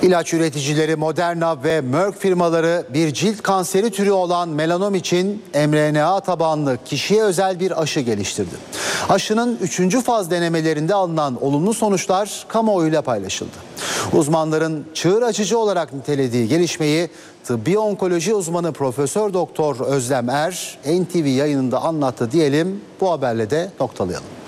İlaç üreticileri Moderna ve Merck firmaları bir cilt kanseri türü olan melanom için mRNA tabanlı kişiye özel bir aşı geliştirdi. Aşının 3. faz denemelerinde alınan olumlu sonuçlar kamuoyuyla paylaşıldı. Uzmanların çığır açıcı olarak nitelediği gelişmeyi tıbbi onkoloji uzmanı Profesör Doktor Özlem Er NTV yayınında anlattı diyelim, bu haberle de noktalayalım.